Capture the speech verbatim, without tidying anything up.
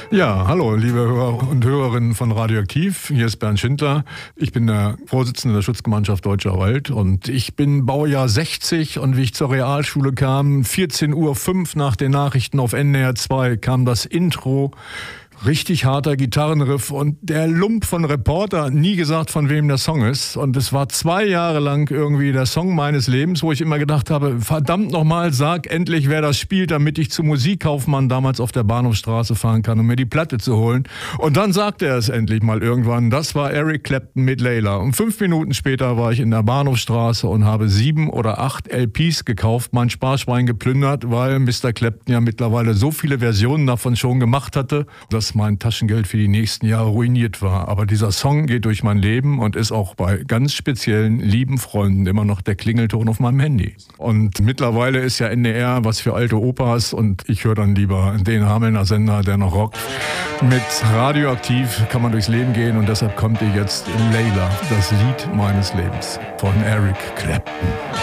Ja, hallo, liebe Hörer und Hörerinnen von Radioaktiv. Hier ist Bernd Schindler. Ich bin der Vorsitzende der Schutzgemeinschaft Deutscher Wald und ich bin Baujahr sechzig und wie ich zur Realschule kam, vierzehn Uhr fünf nach den Nachrichten auf N D R zwei kam das Intro. Richtig harter Gitarrenriff und der Lump von Reporter hat nie gesagt, von wem der Song ist. Und es war zwei Jahre lang irgendwie der Song meines Lebens, wo ich immer gedacht habe, verdammt nochmal, sag endlich, wer das spielt, damit ich zum Musikkaufmann damals auf der Bahnhofstraße fahren kann, um mir die Platte zu holen. Und dann sagte er es endlich mal irgendwann, das war Eric Clapton mit Layla. Und fünf Minuten später war ich in der Bahnhofstraße und habe sieben oder acht L Ps gekauft, mein Sparschwein geplündert, weil Mister Clapton ja mittlerweile so viele Versionen davon schon gemacht hatte, dass mein Taschengeld für die nächsten Jahre ruiniert war. Aber dieser Song geht durch mein Leben und ist auch bei ganz speziellen, lieben Freunden immer noch der Klingelton auf meinem Handy. Und mittlerweile ist ja N D R was für alte Opas und ich höre dann lieber den Hamelner Sender, der noch rockt. Mit Radioaktiv kann man durchs Leben gehen und deshalb kommt ihr jetzt in Layla, das Lied meines Lebens von Eric Clapton.